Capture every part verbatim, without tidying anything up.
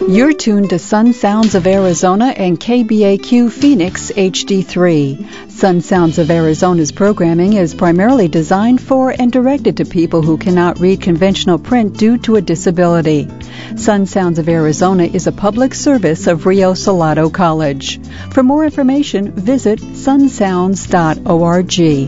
You're tuned to Sun Sounds of Arizona and K B A Q Phoenix H D three. Sun Sounds of Arizona's programming is primarily designed for and directed to people who cannot read conventional print due to a disability. Sun Sounds of Arizona is a public service of Rio Salado College. For more information, visit sun sounds dot org.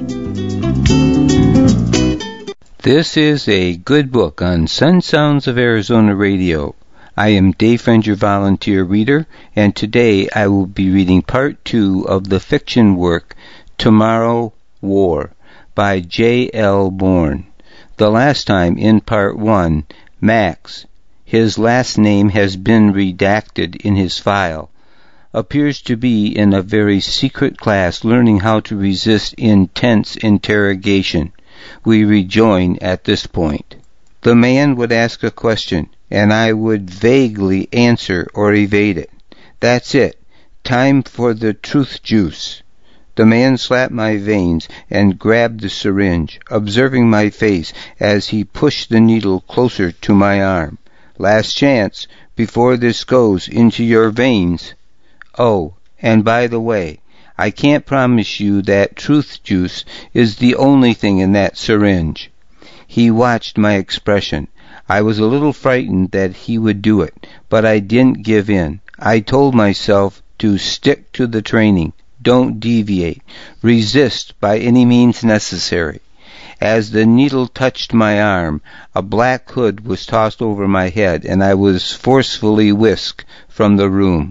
This is a good book on Sun Sounds of Arizona Radio. I am Dave Friend, your volunteer reader, and today I will be reading part two of the fiction work Tomorrow War by J L Bourne. The last time, in part one, Max, his last name has been redacted in his file, appears to be in a very secret class learning how to resist intense interrogation. We rejoin at this point. The man would ask a question, and I would vaguely answer or evade it. That's it. Time for the truth juice. The man slapped my veins and grabbed the syringe, observing my face as he pushed the needle closer to my arm. Last chance, before this goes into your veins. Oh, and by the way, I can't promise you that truth juice is the only thing in that syringe. He watched my expression. I was a little frightened that he would do it, but I didn't give in. I told myself to stick to the training, don't deviate, resist by any means necessary. As the needle touched my arm, a black hood was tossed over my head, and I was forcefully whisked from the room.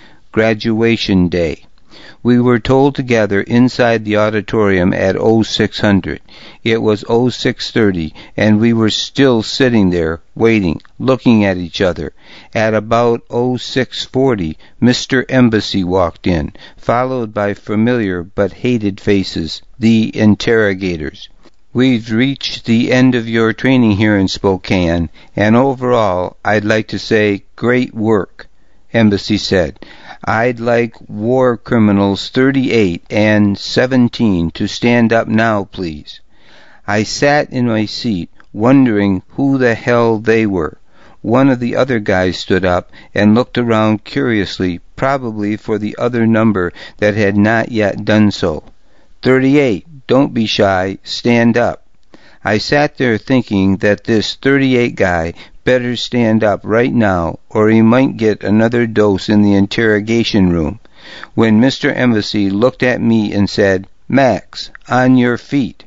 Graduation day. We were told to gather inside the auditorium at oh six hundred. It was oh six thirty, and we were still sitting there, waiting, looking at each other. At about oh six forty, Mister Embassy walked in, followed by familiar but hated faces, the interrogators. We've reached the end of your training here in Spokane, and overall, I'd like to say great work, Embassy said. I'd like war criminals thirty-eight and seventeen to stand up now, please. I sat in my seat, wondering who the hell they were. One of the other guys stood up and looked around curiously, probably for the other number that had not yet done so. thirty-eight, don't be shy, stand up. I sat there thinking that this thirty-eight guy better stand up right now, or he might get another dose in the interrogation room, when Mister Embassy looked at me and said, "Max, on your feet."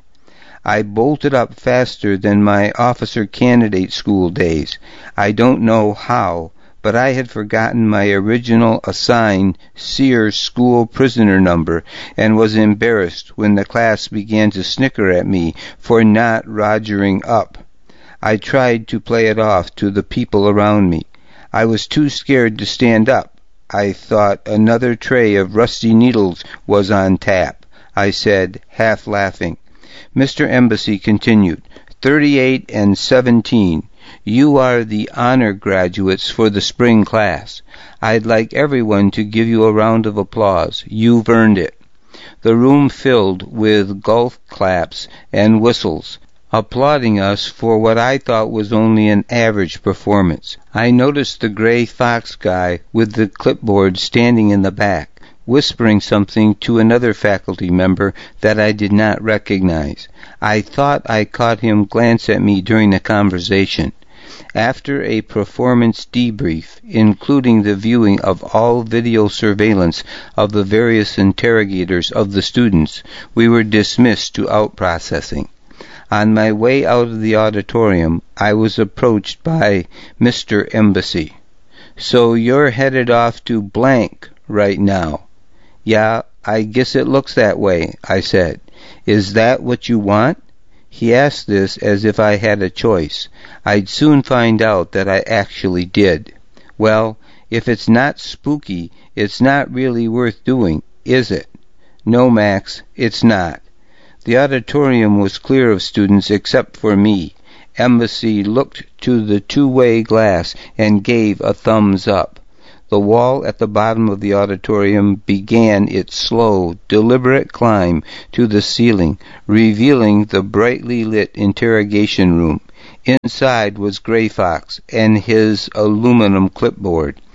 I bolted up faster than my officer candidate school days. I don't know how, but I had forgotten my original assigned Sears school prisoner number and was embarrassed when the class began to snicker at me for not rogering up. I tried to play it off to the people around me. I was too scared to stand up. I thought another tray of rusty needles was on tap. I said, half laughing. Mister Embassy continued, thirty-eight and seventeen. You are the honor graduates for the spring class. I'd like everyone to give you a round of applause. You've earned it. The room filled with golf claps and whistles, applauding us for what I thought was only an average performance. I noticed the gray fox guy with the clipboard standing in the back, whispering something to another faculty member that I did not recognize. I thought I caught him glance at me during the conversation. After a performance debrief, including the viewing of all video surveillance of the various interrogators of the students, we were dismissed to out-processing. On my way out of the auditorium, I was approached by Mister Embassy. "So you're headed off to blank right now?" "Yeah, I guess it looks that way," I said. "Is that what you want?" He asked this as if I had a choice. I'd soon find out that I actually did. "Well, if it's not spooky, it's not really worth doing, is it?" "No, Max, it's not." The auditorium was clear of students except for me. Embassy looked to the two-way glass and gave a thumbs up. The wall at the bottom of the auditorium began its slow, deliberate climb to the ceiling, revealing the brightly lit interrogation room. Inside was Gray Fox and his aluminum clipboard.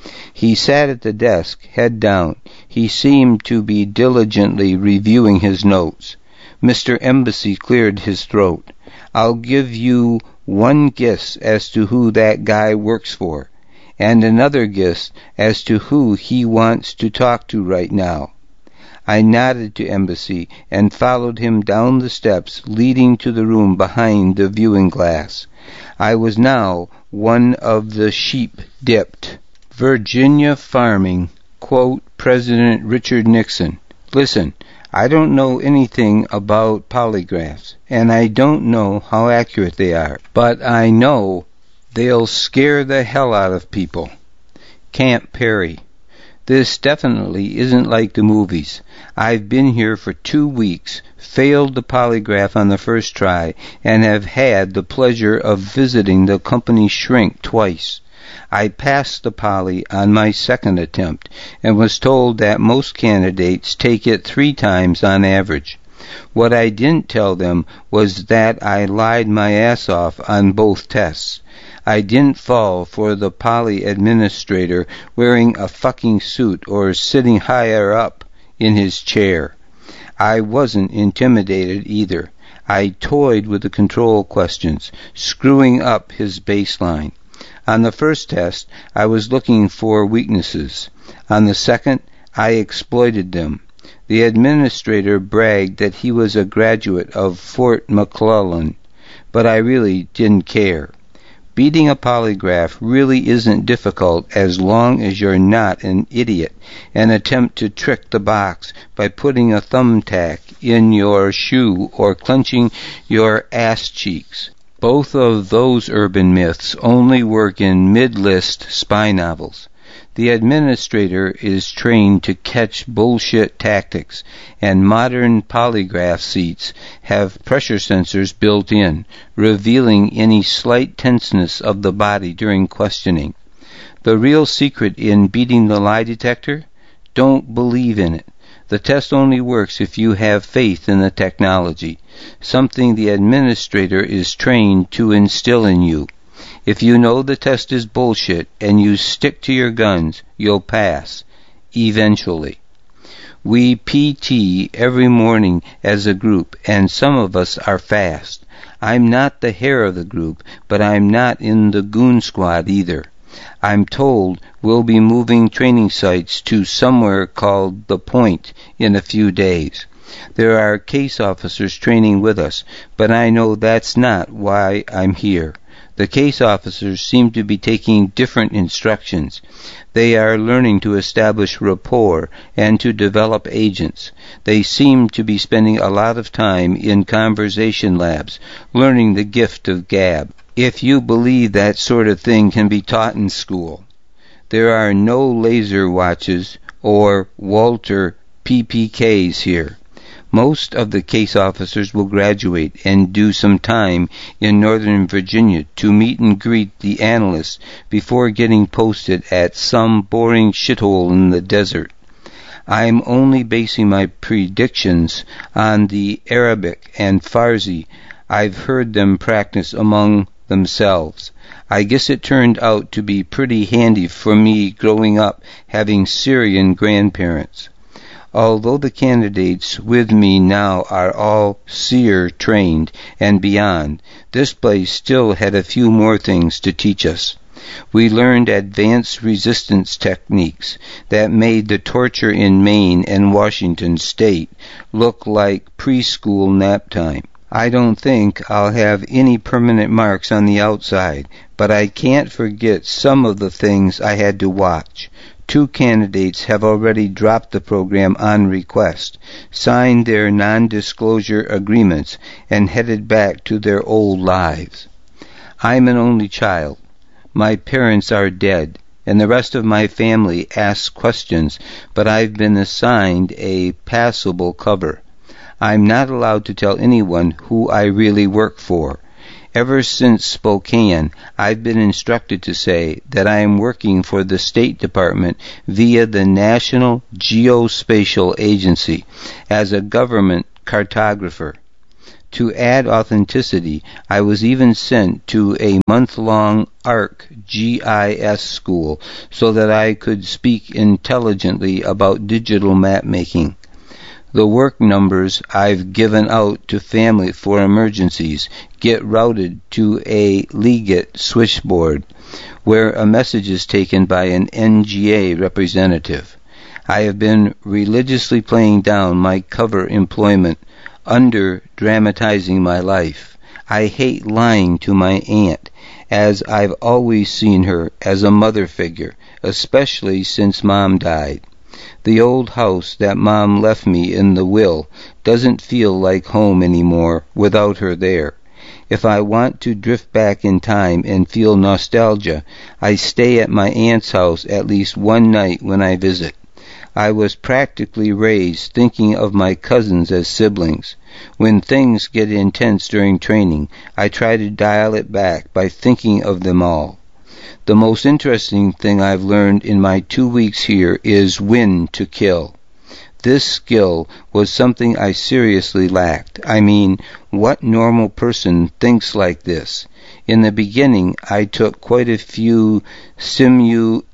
He sat at the desk, head down. He seemed to be diligently reviewing his notes. Mister Embassy cleared his throat. I'll give you one guess as to who that guy works for, and another guess as to who he wants to talk to right now. I nodded to Embassy and followed him down the steps leading to the room behind the viewing glass. I was now one of the sheep dipped. Virginia farming, quote President Richard Nixon. Listen, I don't know anything about polygraphs, and I don't know how accurate they are, but I know they'll scare the hell out of people. Camp Perry. This definitely isn't like the movies. I've been here for two weeks, failed the polygraph on the first try, and have had the pleasure of visiting the company shrink twice. I passed the poly on my second attempt, and was told that most candidates take it three times on average. What I didn't tell them was that I lied my ass off on both tests. I didn't fall for the poly administrator wearing a fucking suit or sitting higher up in his chair. I wasn't intimidated either. I toyed with the control questions, screwing up his baseline. On the first test, I was looking for weaknesses. On the second, I exploited them. The administrator bragged that he was a graduate of Fort McClellan, but I really didn't care. Beating a polygraph really isn't difficult as long as you're not an idiot and attempt to trick the box by putting a thumbtack in your shoe or clenching your ass cheeks. Both of those urban myths only work in mid-list spy novels. The administrator is trained to catch bullshit tactics, and modern polygraph seats have pressure sensors built in, revealing any slight tenseness of the body during questioning. The real secret in beating the lie detector? Don't believe in it. The test only works if you have faith in the technology, something the administrator is trained to instill in you. If you know the test is bullshit and you stick to your guns, you'll pass. Eventually. We P T every morning as a group, and some of us are fast. I'm not the hair of the group, but I'm not in the goon squad either. I'm told we'll be moving training sites to somewhere called The Point in a few days. There are case officers training with us, but I know that's not why I'm here. The case officers seem to be taking different instructions. They are learning to establish rapport and to develop agents. They seem to be spending a lot of time in conversation labs, learning the gift of gab. If you believe that sort of thing can be taught in school. There are no laser watches or Walter P P Ks here. Most of the case officers will graduate and do some time in Northern Virginia to meet and greet the analysts before getting posted at some boring shithole in the desert. I'm only basing my predictions on the Arabic and Farsi I've heard them practice among themselves. I guess it turned out to be pretty handy for me growing up having Syrian grandparents. Although the candidates with me now are all seer trained and beyond, this place still had a few more things to teach us. We learned advanced resistance techniques that made the torture in Maine and Washington state look like preschool nap time. I don't think I'll have any permanent marks on the outside, but I can't forget some of the things I had to watch. Two candidates have already dropped the program on request, signed their non-disclosure agreements, and headed back to their old lives. I'm an only child. My parents are dead, and the rest of my family asks questions, but I've been assigned a passable cover. I'm not allowed to tell anyone who I really work for. Ever since Spokane, I've been instructed to say that I am working for the State Department via the National Geospatial Agency as a government cartographer. To add authenticity, I was even sent to a month-long ARC G I S school so that I could speak intelligently about digital map making. The work numbers I've given out to family for emergencies get routed to a Liget switchboard, where a message is taken by an N G A representative. I have been religiously playing down my cover employment, under dramatizing my life. I hate lying to my aunt, as I've always seen her as a mother figure, especially since Mom died. The old house that Mom left me in the will doesn't feel like home anymore without her there. If I want to drift back in time and feel nostalgia, I stay at my aunt's house at least one night when I visit. I was practically raised thinking of my cousins as siblings. When things get intense during training, I try to dial it back by thinking of them all. The most interesting thing I've learned in my two weeks here is when to kill. This skill was something I seriously lacked. I mean, what normal person thinks like this? In the beginning, I took quite a few simulations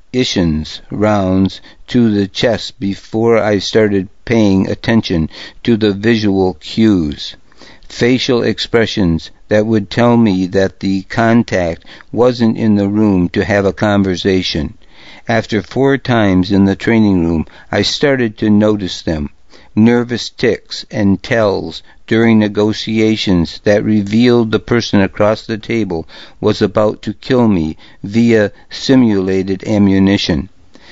rounds to the chest before I started paying attention to the visual cues, facial expressions that would tell me that the contact wasn't in the room to have a conversation. After four times in the training room, I started to notice them, nervous tics and tells during negotiations that revealed the person across the table was about to kill me via simulated ammunition.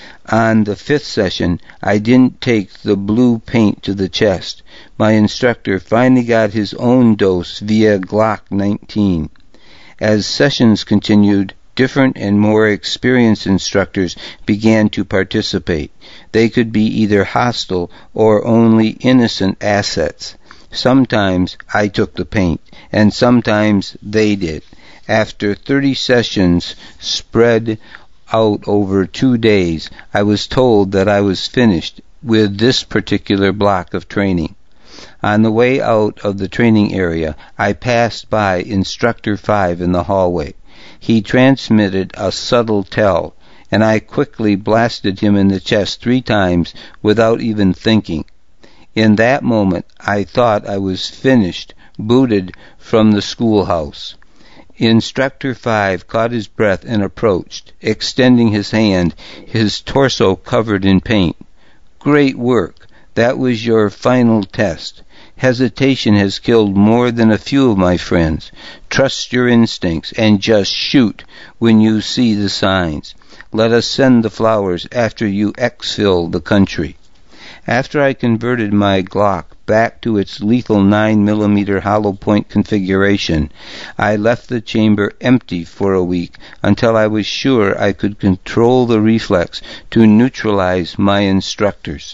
On the fifth session, I didn't take the blue paint to the chest. My instructor finally got his own dose via Glock nineteen. As sessions continued, different and more experienced instructors began to participate. They could be either hostile or only innocent assets. Sometimes I took the paint, and sometimes they did. After thirty sessions spread out over two days, I was told that I was finished with this particular block of training. On the way out of the training area, I passed by Instructor five in the hallway. He transmitted a subtle tell, and I quickly blasted him in the chest three times without even thinking. In that moment, I thought I was finished, booted from the schoolhouse. Instructor five caught his breath and approached, extending his hand, his torso covered in paint. "Great work. That was your final test. Hesitation has killed more than a few of my friends. Trust your instincts and just shoot when you see the signs. Let us send the flowers after you exfil the country." After I converted my Glock back to its lethal nine millimeter hollow point configuration, I left the chamber empty for a week until I was sure I could control the reflex to neutralize my instructors.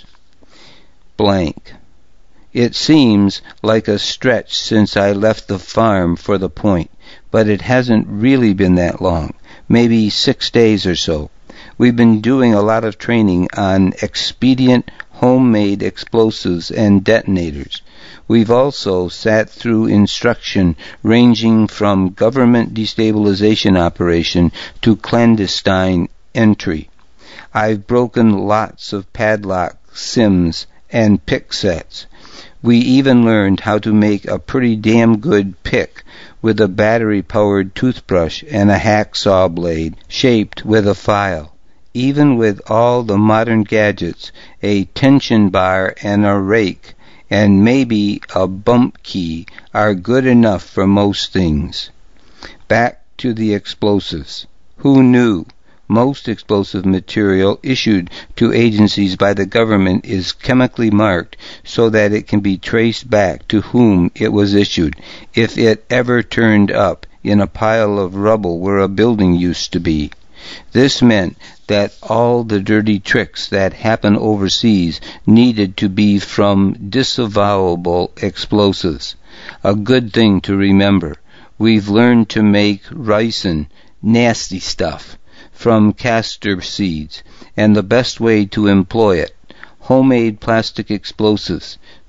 Blank. It seems like a stretch since I left the farm for the point, but it hasn't really been that long, maybe six days or so. We've been doing a lot of training on expedient homemade explosives and detonators. We've also sat through instruction ranging from government destabilization operation to clandestine entry. I've broken lots of padlock sims and pick sets. We even learned how to make a pretty damn good pick with a battery-powered toothbrush and a hacksaw blade shaped with a file. Even with all the modern gadgets, a tension bar and a rake and maybe a bump key are good enough for most things. Back to the explosives. Who knew? Most explosive material issued to agencies by the government is chemically marked so that it can be traced back to whom it was issued, if it ever turned up in a pile of rubble where a building used to be. This meant that all the dirty tricks that happen overseas needed to be from disavowable explosives. A good thing to remember. We've learned to make ricin, nasty stuff, from castor seeds, and the best way to employ it. Homemade plastic explosives,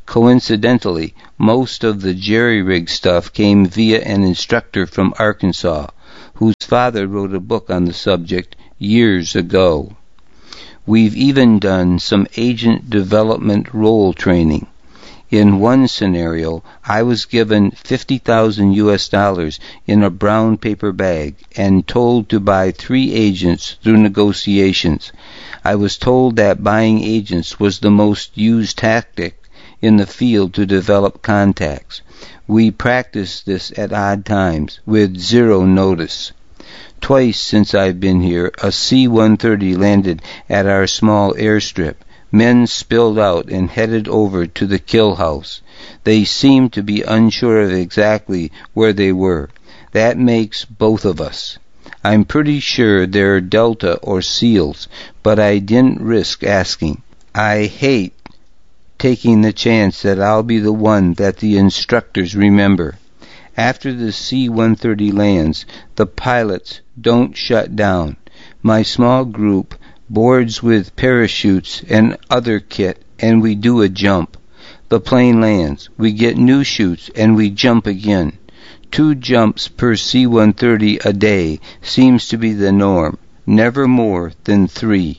Coincidentally, most of the jerry-rig stuff came via an instructor from Arkansas, whose father wrote a book on the subject years ago. We've even done some agent development role training. In one scenario, I was given fifty thousand U S dollars in a brown paper bag and told to buy three agents through negotiations. I was told that buying agents was the most used tactic in the field to develop contacts. We practiced this at odd times, with zero notice. Twice since I've been here, a C one thirty landed at our small airstrip. Men spilled out and headed over to the kill house. They seemed to be unsure of exactly where they were. That makes both of us. I'm pretty sure they're Delta or SEALs, but I didn't risk asking. I hate taking the chance that I'll be the one that the instructors remember. After the C one thirty lands, the pilots don't shut down. My small group boards with parachutes and other kit, and we do a jump. The plane lands. We get new chutes, and we jump again. Two jumps per C one thirty a day seems to be the norm, never more than three.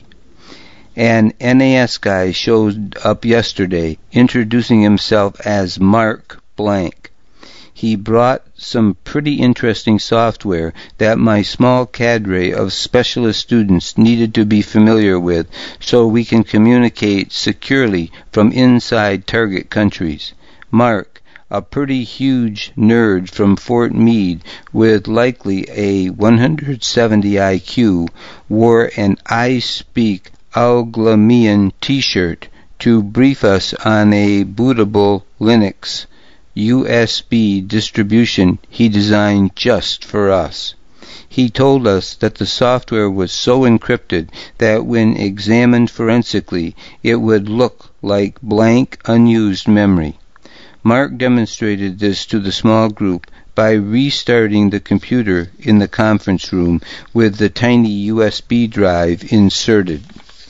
An N A S guy showed up yesterday, introducing himself as Mark Blank. He brought some pretty interesting software that my small cadre of specialist students needed to be familiar with so we can communicate securely from inside target countries. Mark, a pretty huge nerd from Fort Meade with likely a one hundred seventy I Q, wore an I Speak Alglamian t-shirt to brief us on a bootable Linux U S B distribution he designed just for us. He told us that the software was so encrypted that when examined forensically, it would look like blank, unused memory. Mark demonstrated this to the small group by restarting the computer in the conference room with the tiny U S B drive inserted.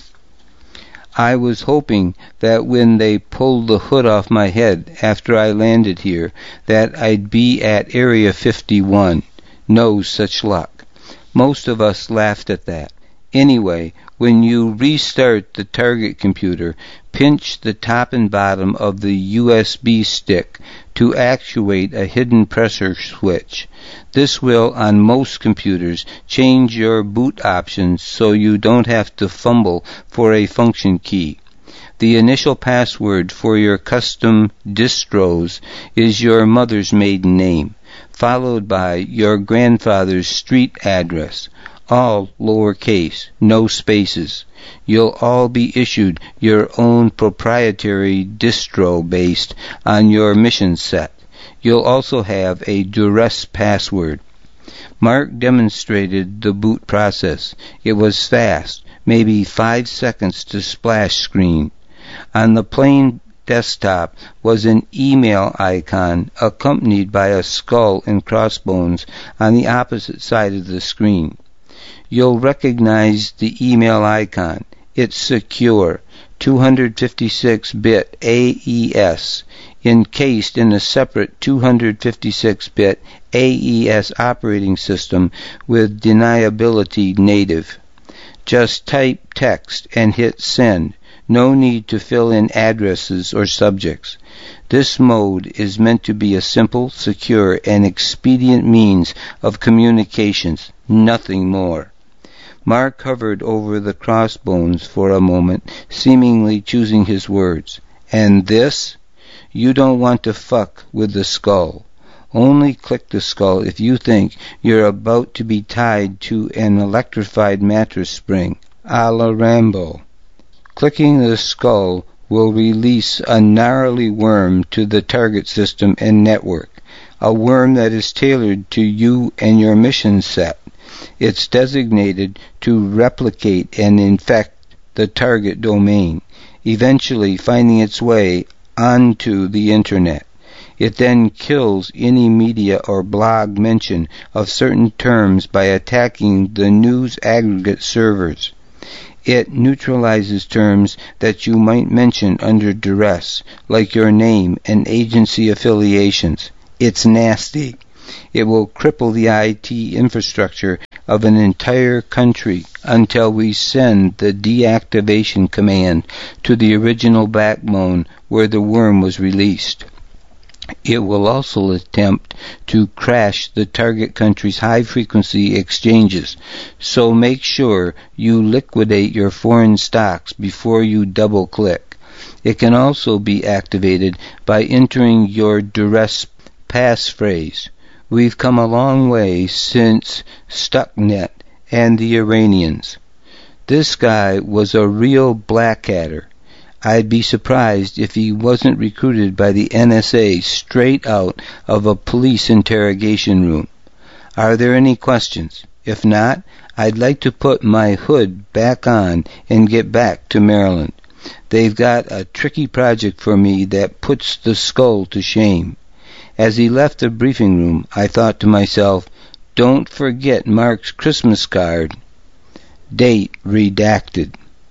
I was hoping that when they pulled the hood off my head after I landed here, that I'd be at Area fifty-one. No such luck. Most of us laughed at that. Anyway, when you restart the target computer, pinch the top and bottom of the U S B stick to actuate a hidden pressure switch. This will, on most computers, change your boot options so you don't have to fumble for a function key. The initial password for your custom distros is your mother's maiden name, followed by your grandfather's street address, all lowercase, no spaces. You'll all be issued your own proprietary distro based on your mission set. You'll also have a duress password. Mark demonstrated the boot process. It was fast, maybe five seconds to splash screen. On the plain desktop was an email icon accompanied by a skull and crossbones on the opposite side of the screen. You'll recognize the email icon. It's secure, two fifty-six bit A E S, encased in a separate two fifty-six bit A E S operating system with deniability native. Just type text and hit send. No need to fill in addresses or subjects. This mode is meant to be a simple, secure, and expedient means of communications, nothing more. Mark hovered over the crossbones for a moment, seemingly choosing his words. And this? You don't want to fuck with the skull. Only click the skull if you think you're about to be tied to an electrified mattress spring, a la Rambo. Clicking the skull will release a gnarly worm to the target system and network, a worm that is tailored to you and your mission set. It's designated to replicate and infect the target domain, eventually finding its way onto the Internet. It then kills any media or blog mention of certain terms by attacking the news aggregate servers. It neutralizes terms that you might mention under duress, like your name and agency affiliations. It's nasty. It will cripple the I T infrastructure of an entire country until we send the deactivation command to the original backbone where the worm was released. It will also attempt to crash the target country's high-frequency exchanges, so make sure you liquidate your foreign stocks before you double-click. It can also be activated by entering your duress passphrase. We've come a long way since Stuxnet and the Iranians. This guy was a real blackadder. I'd be surprised if he wasn't recruited by the N S A straight out of a police interrogation room. Are there any questions? If not, I'd like to put my hood back on and get back to Maryland. They've got a tricky project for me that puts the skull to shame. As he left the briefing room, I thought to myself, don't forget Mark's Christmas card. Date redacted.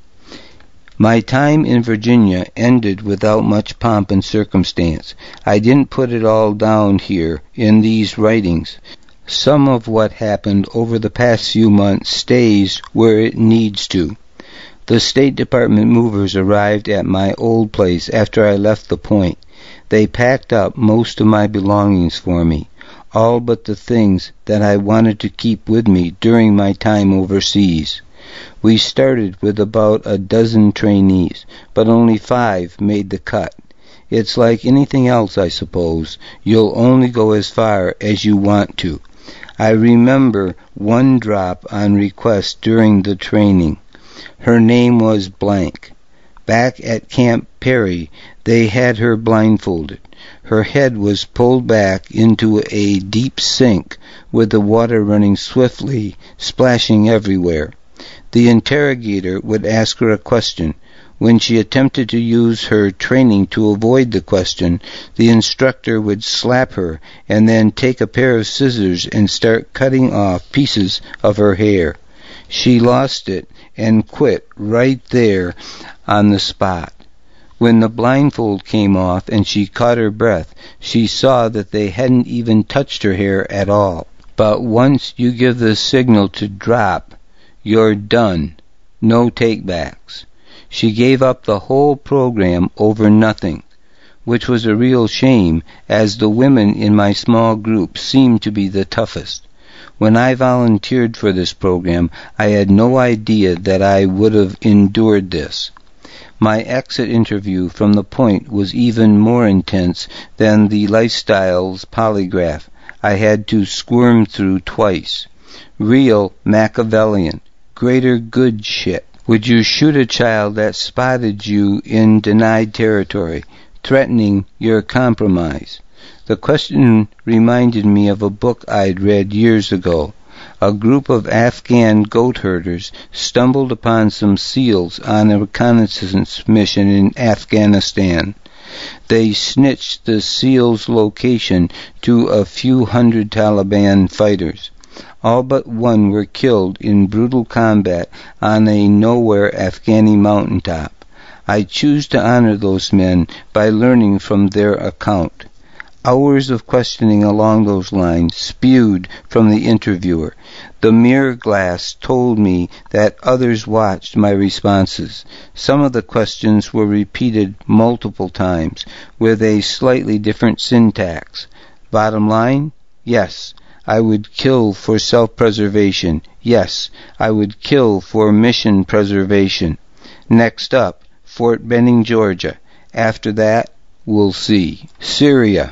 My time in Virginia ended without much pomp and circumstance. I didn't put it all down here in these writings. Some of what happened over the past few months stays where it needs to. The State Department movers arrived at my old place after I left the Point. They packed up most of my belongings for me, all but the things that I wanted to keep with me during my time overseas. We started with about a dozen trainees, but only five made the cut. It's like anything else, I suppose. You'll only go as far as you want to. I remember one drop on request during the training. Her name was blank. Back at Camp Perry, they had her blindfolded. Her head was pulled back into a deep sink with the water running swiftly, splashing everywhere. The interrogator would ask her a question. When she attempted to use her training to avoid the question, the instructor would slap her and then take a pair of scissors and start cutting off pieces of her hair. She lost it and quit right there on the spot. When the blindfold came off and she caught her breath, she saw that they hadn't even touched her hair at all. But once you give the signal to drop, you're done. No takebacks. She gave up the whole program over nothing, which was a real shame, as the women in my small group seemed to be the toughest. When I volunteered for this program, I had no idea that I would have endured this. My exit interview from the Point was even more intense than the lifestyles polygraph I had to squirm through twice. Real Machiavellian. Greater good shit. Would you shoot a child that spotted you in denied territory, threatening your compromise? The question reminded me of a book I'd read years ago. A group of Afghan goat herders stumbled upon some SEALs on a reconnaissance mission in Afghanistan. They snitched the SEALs' location to a few hundred Taliban fighters. All but one were killed in brutal combat on a nowhere Afghani mountaintop. I choose to honor those men by learning from their account. Hours of questioning along those lines spewed from the interviewer. The mirror glass told me that others watched my responses. Some of the questions were repeated multiple times, with a slightly different syntax. Bottom line, yes, I would kill for self-preservation. Yes, I would kill for mission preservation. Next up, Fort Benning, Georgia. After that, we'll see. Syria.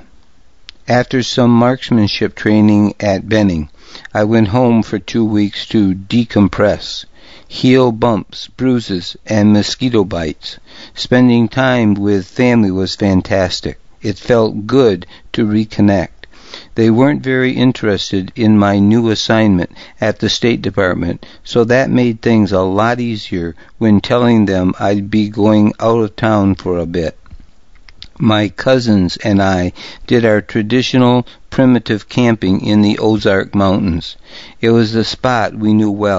After some marksmanship training at Benning, I went home for two weeks to decompress. Heel bumps, bruises, and mosquito bites. Spending time with family was fantastic. It felt good to reconnect. They weren't very interested in my new assignment at the State Department, so that made things a lot easier when telling them I'd be going out of town for a bit. My cousins and I did our traditional primitive camping in the Ozark Mountains. It was a spot we knew well,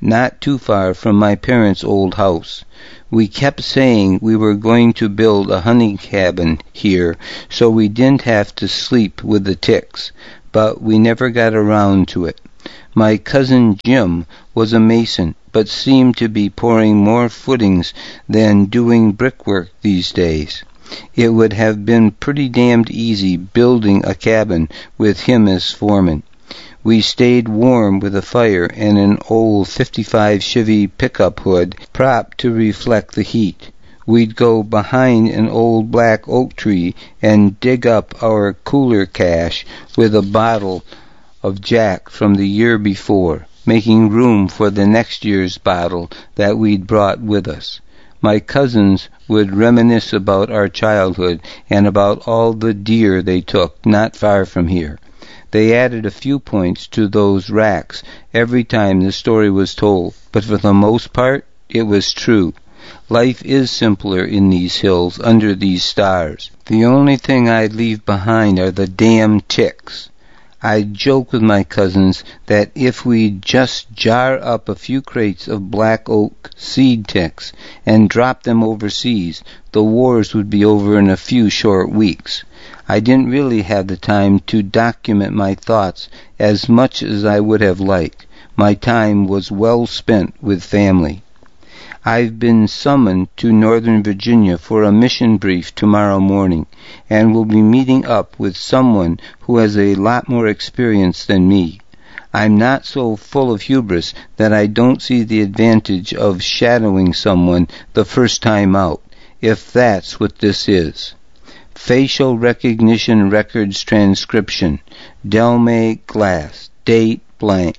not too far from my parents' old house. We kept saying we were going to build a hunting cabin here so we didn't have to sleep with the ticks, but we never got around to it. My cousin Jim was a mason, but seemed to be pouring more footings than doing brickwork these days. It would have been pretty damned easy building a cabin with him as foreman. We stayed warm with a fire and an old fifty-five Chevy pickup hood propped to reflect the heat. We'd go behind an old black oak tree and dig up our cooler cache with a bottle of Jack from the year before, making room for the next year's bottle that we'd brought with us. My cousins would reminisce about our childhood and about all the deer they took not far from here. They added a few points to those racks every time the story was told, but for the most part, it was true. Life is simpler in these hills under these stars. The only thing I'd leave behind are the damn ticks. I joke with my cousins that if we'd just jar up a few crates of black oak seed ticks and drop them overseas, the wars would be over in a few short weeks. I didn't really have the time to document my thoughts as much as I would have liked. My time was well spent with family. I've been summoned to Northern Virginia for a mission brief tomorrow morning, and will be meeting up with someone who has a lot more experience than me. I'm not so full of hubris that I don't see the advantage of shadowing someone the first time out, if that's what this is. Facial recognition records transcription, Delmay Glass, date blank.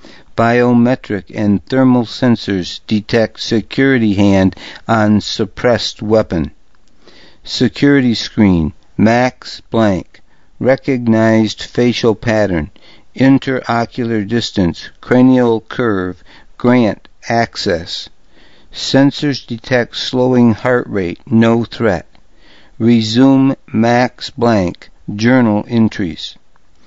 Biometric and thermal sensors detect security hand on suppressed weapon. Security screen, Max blank. Recognized facial pattern. Interocular distance, cranial curve, grant access. Sensors detect slowing heart rate, no threat. Resume Max blank, journal entries.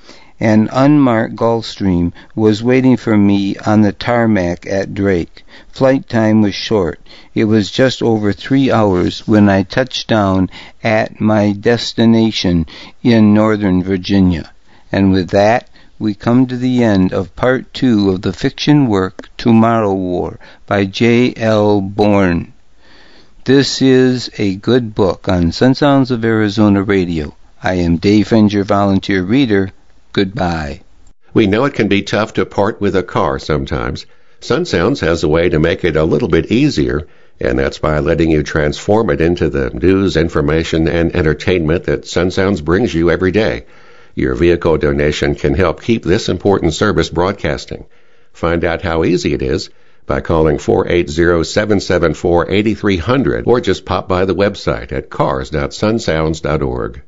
An unmarked Gulfstream was waiting for me on the tarmac at Drake. Flight time was short. It was just over three hours when I touched down at my destination in Northern Virginia. And with that, we come to the end of part two of the fiction work Tomorrow War by J L Bourne. This is a good book on Sun Sounds of Arizona Radio. I am Dave Friend, your volunteer reader. Goodbye. We know it can be tough to part with a car sometimes. Sun Sounds has a way to make it a little bit easier, and that's by letting you transform it into the news, information, and entertainment that Sun Sounds brings you every day. Your vehicle donation can help keep this important service broadcasting. Find out how easy it is by calling four eight zero, seven seven four, eight three zero zero or just pop by the website at cars dot sun sounds dot org.